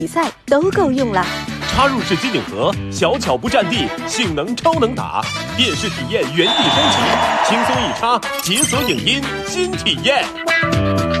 比赛都够用了。 插入式机顶盒，小巧不占地，性能超能打。电视体验原地升级，轻松一插，解锁影音新体验。